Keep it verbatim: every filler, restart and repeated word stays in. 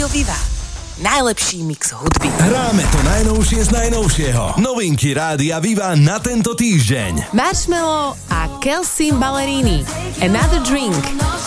Rádio Viva. Najlepší mix hudby. Hráme to najnovšie z najnovšieho. Novinky Rádia Viva na tento týždeň. Marshmello a Kelsey Ballerini. Another Drink.